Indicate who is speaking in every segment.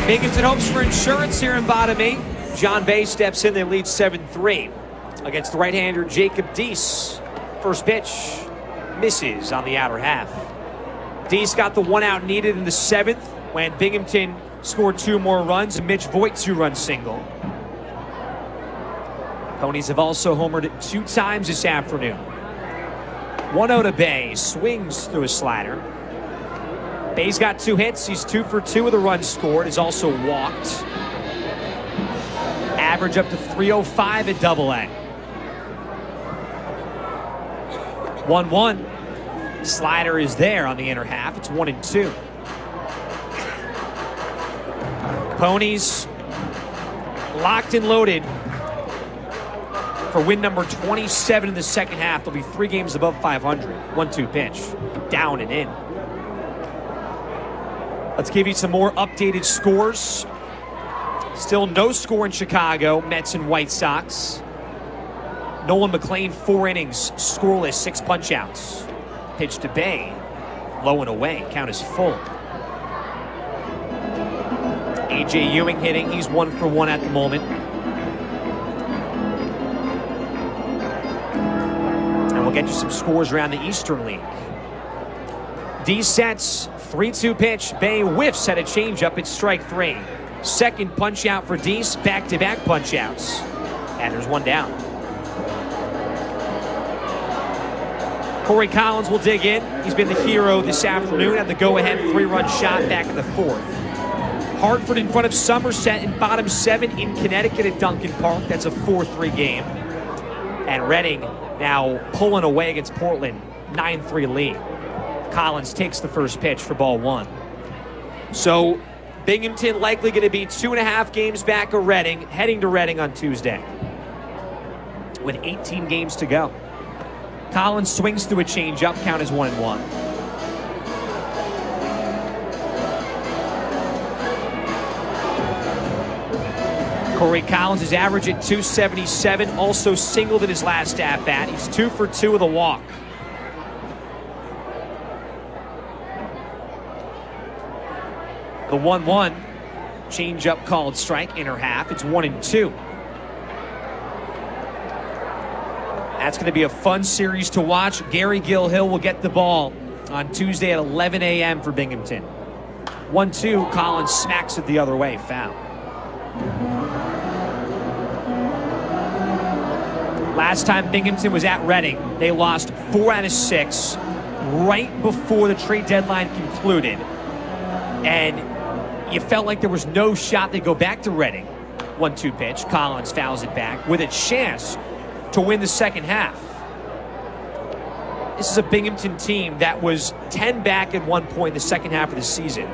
Speaker 1: Binghamton hopes for insurance here in bottom 8. John Bay steps in. They lead 7-3 against the right-hander Jacob Deese. First pitch misses on the outer half. Deese got the one out needed in the 7th when Binghamton scored 2 more runs and Mitch Voigt 2-run single. Ponies have also homered 2 times this afternoon. 1-0 to Bay. Swings through a slider. Bay's got 2 hits. He's 2 for 2 with a run scored. He's also walked. Average up to 305 at Double-A. 1-1. Slider is there on the inner half. It's 1-2. Ponies locked and loaded for win number 27 in the second half. They'll be 3 games above 500. 1-2 pitch. Down and in. Let's give you some more updated scores. Still no score in Chicago, Mets and White Sox. Nolan McLean, 4 innings, scoreless, 6 punch-outs. Pitch to Bay, low and away, count is full. A.J. Ewing hitting, he's 1 for 1 at the moment. And we'll get you some scores around the Eastern League. Deese sets, 3-2 pitch. Bay whiffs at a changeup. It's strike 3. Second punch out for Deese. Back-to-back punch outs. And there's 1 down. Corey Collins will dig in. He's been the hero this afternoon. Had the go-ahead 3-run shot back in the 4th. Hartford in front of Somerset in bottom 7 in Connecticut at Duncan Park. That's a 4-3 game. And Reading now pulling away against Portland. 9-3 lead. Collins takes the first pitch for ball 1. So Binghamton likely going to be 2.5 games back of Reading, heading to Reading on Tuesday with 18 games to go. Collins swings through a changeup. Count is 1-1. Corey Collins is average at 277, also singled in his last at-bat. He's 2 for 2 with a walk. The 1-1 changeup called strike, inner half. It's 1-2. That's going to be a fun series to watch. Gary Gilhill will get the ball on Tuesday at 11 a.m. for Binghamton. 1-2, Collins smacks it the other way, foul. Last time Binghamton was at Reading, they lost 4 out of 6 right before the trade deadline concluded. And you felt like there was no shot they'd go back to Reading. 1-2 pitch. Collins fouls it back with a chance to win the second half. This is a Binghamton team that was 10 back at one point in the second half of the season.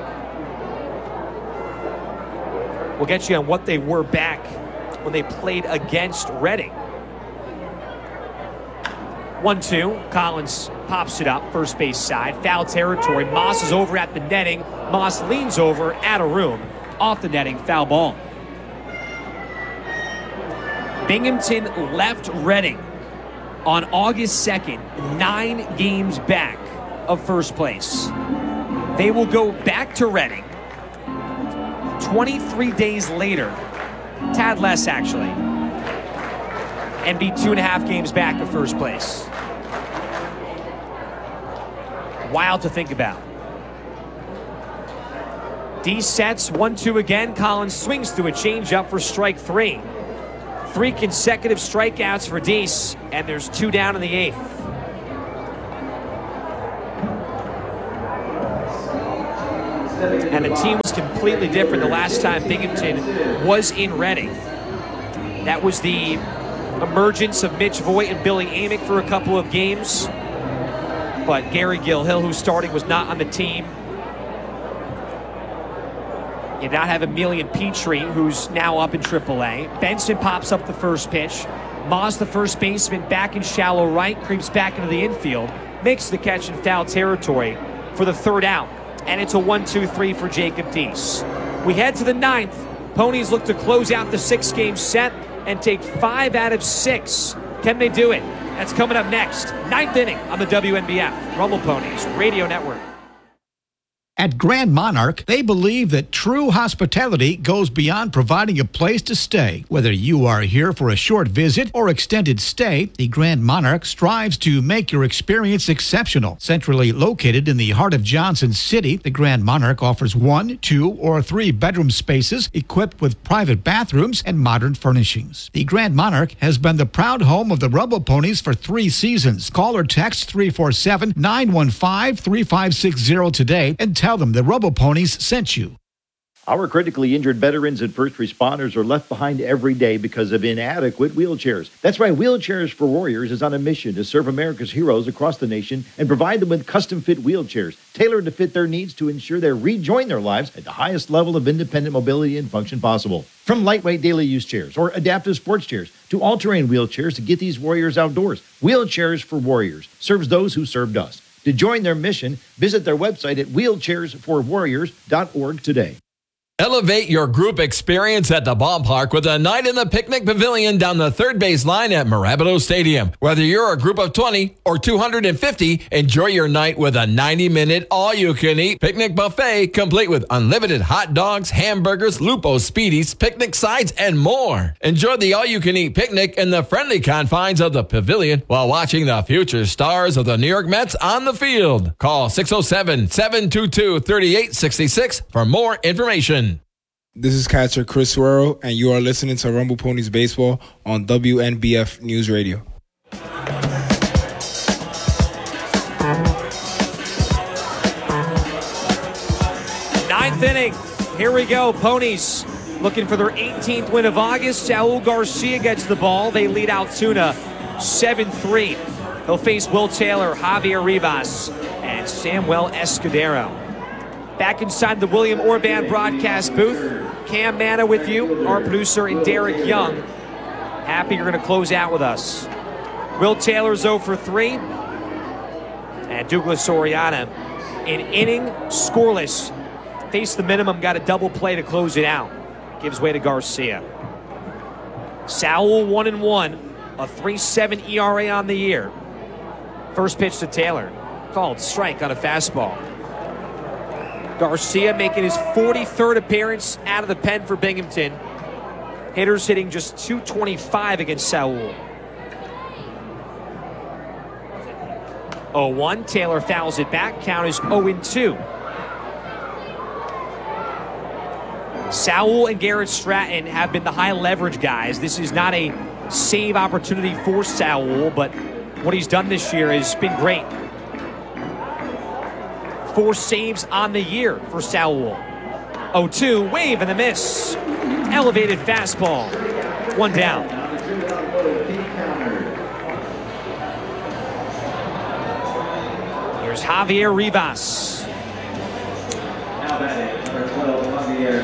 Speaker 1: We'll get you on what they were back when they played against Reading. 1-2. Collins pops it up, first base side. Foul territory. Moss is over at the netting. Moss leans over, out of room. Off the netting, foul ball. Binghamton left Reading on August 2nd, 9 games back of first place. They will go back to Reading 23 days later, tad less actually, and be 2.5 games back of first place. Wild to think about. Deese sets 1-2 again. Collins swings through a changeup for strike 3. 3 consecutive strikeouts for Deese, and there's 2 down in the 8th. And the team was completely different the last time Binghamton was in Reading. That was the emergence of Mitch Voigt and Billy Amick for a couple of games. But Gary Gilhill, who's starting, was not on the team. You now have Emilian Petrie, who's now up in AAA. Benson pops up the first pitch. Moss, the first baseman, back in shallow right, creeps back into the infield, makes the catch in foul territory for the 3rd out. And it's a 1-2-3 for Jacob Deese. We head to the 9th. Ponies look to close out the 6-game set and take 5 out of 6. Can they do it? That's coming up next. 9th inning on the WNBF Rumble Ponies Radio Network.
Speaker 2: At Grand Monarch, they believe that true hospitality goes beyond providing a place to stay. Whether you are here for a short visit or extended stay, the Grand Monarch strives to make your experience exceptional. Centrally located in the heart of Johnson City, the Grand Monarch offers 1, 2, or 3 bedroom spaces equipped with private bathrooms and modern furnishings. The Grand Monarch has been the proud home of the Rumble Ponies for 3 seasons. Call or text 347-915-3560 today and tell them the Rumble Ponies sent you.
Speaker 3: Our critically injured veterans and first responders are left behind every day because of inadequate wheelchairs. That's why Wheelchairs for Warriors is on a mission to serve America's heroes across the nation and provide them with custom-fit wheelchairs, tailored to fit their needs to ensure they rejoin their lives at the highest level of independent mobility and function possible. From lightweight daily use chairs or adaptive sports chairs to all-terrain wheelchairs to get these warriors outdoors, Wheelchairs for Warriors serves those who served us. To join their mission, visit their website at wheelchairsforwarriors.org today.
Speaker 4: Elevate your group experience at the ballpark with a night in the picnic pavilion down the third base line at Marabito Stadium. Whether you're a group of 20 or 250, enjoy your night with a 90-minute all-you-can-eat picnic buffet complete with unlimited hot dogs, hamburgers, Lupo Speedies, picnic sides, and more. Enjoy the all-you-can-eat picnic in the friendly confines of the pavilion while watching the future stars of the New York Mets on the field. Call 607-722-3866 for more information.
Speaker 5: This is catcher Chris Suero, and you are listening to Rumble Ponies Baseball on WNBF News Radio.
Speaker 1: Ninth inning. Here we go. Ponies looking for their 18th win of August. Saul Garcia gets the ball. They lead Altoona 7-3. He'll face Will Taylor, Javier Rivas, and Samuel Escudero. Back inside the William Orban broadcast booth, Cam Manna with you, our producer, and Derek Young. Happy you're going to close out with us. Will Taylor's 0 for 3. And Douglas Oriana, an inning scoreless. Faced the minimum, got a double play to close it out. Gives way to Garcia. Saul 1-1, a 3.7 ERA on the year. First pitch to Taylor. Called strike on a fastball. Garcia making his 43rd appearance out of the pen for Binghamton. Hitters hitting just .225 against Saul. 0-1. Taylor fouls it back. Count is 0-2. Saul and Garrett Stratton have been the high leverage guys. This is not a save opportunity for Saul, but what he's done this year has been great. 4 saves on the year for Saul. 0-2, wave and a miss. Elevated fastball. 1 down. Here's Javier Rivas.
Speaker 6: Now batting number 12, Javier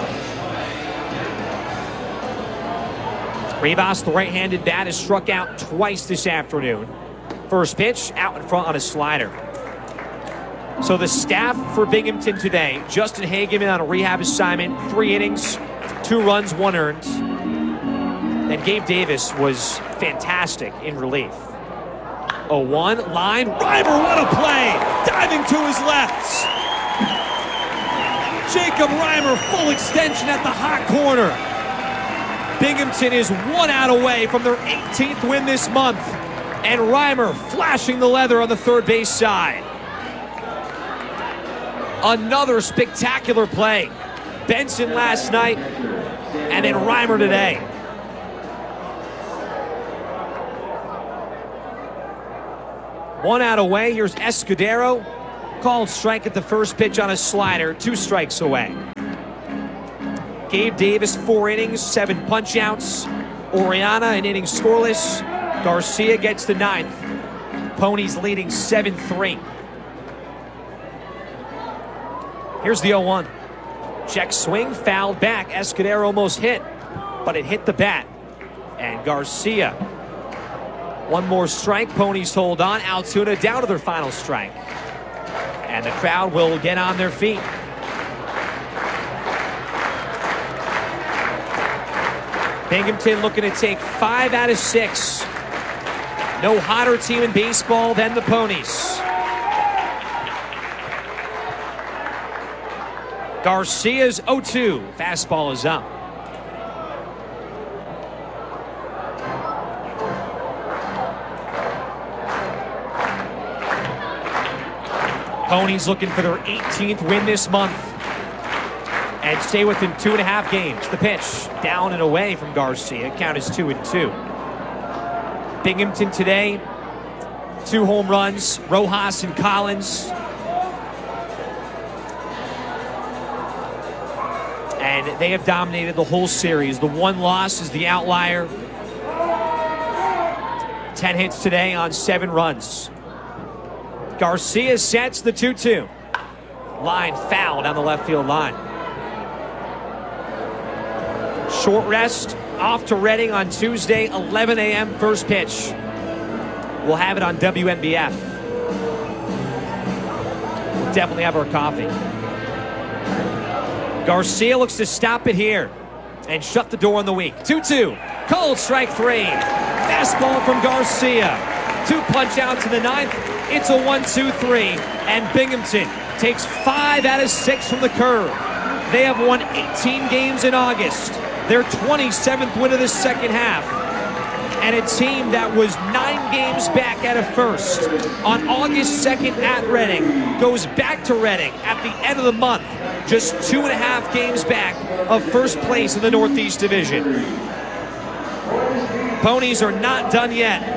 Speaker 6: Rivas.
Speaker 1: Rivas, the right-handed bat, has struck out twice this afternoon. First pitch, out in front on a slider. So the staff for Binghamton today, Justin Hageman on a rehab assignment, 3 innings, 2 runs, 1 earned. And Gabe Davis was fantastic in relief. 0-1, line, Reimer, what a play! Diving to his left. Jacob Reimer, full extension at the hot corner. Binghamton is 1 out away from their 18th win this month. And Reimer flashing the leather on the third base side. Another spectacular play. Benson last night, and then Reimer today. One out away. Here's Escudero. Called strike at the first pitch on a slider. 2 strikes away. Gabe Davis, 4 innings, 7 punch-outs. Oriana, an inning scoreless. Garcia gets the 9th. Ponies leading 7-3. Here's the 0-1. Check swing, fouled back. Escudero almost hit, but it hit the bat. And Garcia. 1 more strike. Ponies hold on. Altoona down to their final strike. And the crowd will get on their feet. Binghamton looking to take 5 out of 6. No hotter team in baseball than the Ponies. Garcia's 0-2. Fastball is up. Ponies looking for their 18th win this month and stay within 2.5 games. The pitch down and away from Garcia. Count is 2-2. Binghamton today, 2 home runs, Rojas and Collins. And they have dominated the whole series. The one loss is the outlier. 10 hits today on 7 runs. Garcia sets the 2-2. Line foul down the left field line. Short rest, off to Reading on Tuesday, 11 a.m. first pitch. We'll have it on WNBF. We'll definitely have our coffee. Garcia looks to stop it here and shut the door on the week. 2-2, called strike 3. Fastball from Garcia. 2 punch outs in the 9th. It's a 1-2-3, and Binghamton takes 5 out of 6 from the curve. They have won 18 games in August, their 27th win of the second half, and a team that was 9 games back at a first on August 2nd at Reading goes back to Reading at the end of the month, just 2.5 games back of first place in the Northeast Division. Ponies are not done yet.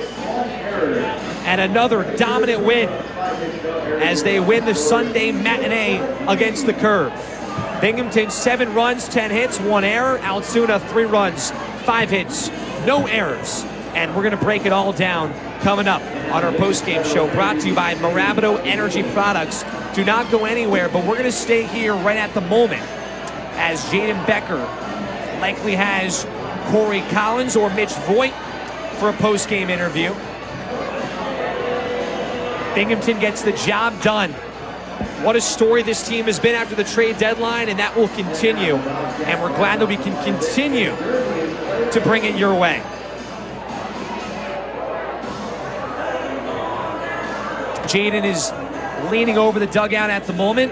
Speaker 1: And another dominant win as they win the Sunday matinee against the Curve. Binghamton 7 runs, 10 hits, 1 error. Altoona 3 runs, 5 hits, no errors. And we're going to break it all down coming up on our postgame show brought to you by Marabito Energy Products. Do not go anywhere, but we're going to stay here right at the moment as Jaden Becker likely has Corey Collins or Mitch Voigt for a postgame interview. Binghamton gets the job done. What a story this team has been after the trade deadline, and that will continue. And we're glad that we can continue to bring it your way. Jaden is leaning over the dugout at the moment.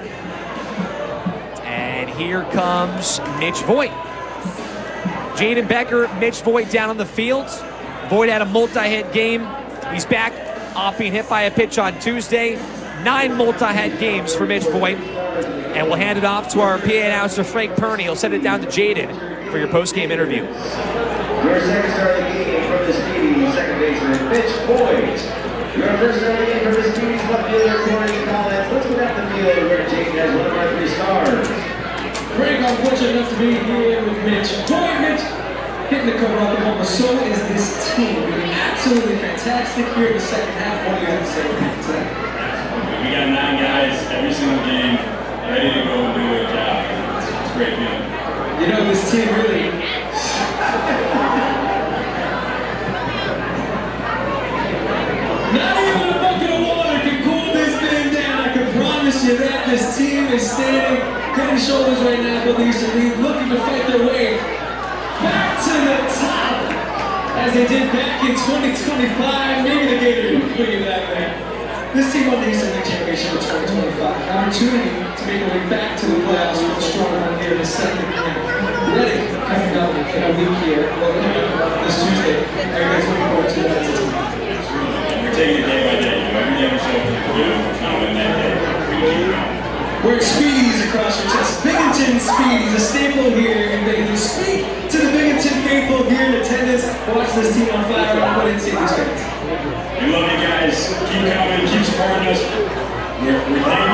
Speaker 1: And here comes Mitch Voigt. Jaden Becker, Mitch Voigt down on the field. Voigt had a multi-hit game. He's back off being hit by a pitch on Tuesday. 9 multi-hit games for Mitch Voigt. And we'll hand it off to our PA announcer, Frank Perney. He'll send it down to Jaden for your post-game interview.
Speaker 6: Your second starting game from the Speedy, second baseman, Mitch Voigt. Your first starting game from the Speedy's left fielder, Corey Collins. Let's go down the field where Jaden has one of our 3 stars.
Speaker 7: Frank, I'm fortunate enough to be here with Mitch Voigt. Mitch, hitting the cover off the home, but so is this team. We've been absolutely fantastic here in the second half. What do you have to say about today?
Speaker 8: We got 9 guys every single game ready to go and do their job. It's a great feeling.
Speaker 7: You know, this team really... Not even a bucket of water can cool this thing down. I can promise you that. This team is standing head and shoulders right now, Alicia Lee, looking to fight their way back to the top as they did back in 2025. Maybe the Gators will bring it back there. This team won the Eastern League Championship in 2025. An opportunity to make their way back to the playoffs with a strong run here in the second half. Reading coming up in a week here. Well, coming up this Tuesday. Are you guys looking forward to that?
Speaker 8: We're taking it day by day. Every day we show up to the field, and that day we keep going.
Speaker 7: We're Speedies across your chest. Binghamton Speedies, a staple here in Binghamton. Speak to the Binghamton faithful here in attendance. Watch this team on fire and put in these fans.
Speaker 8: We love you guys. Keep coming. Keep supporting us. We thank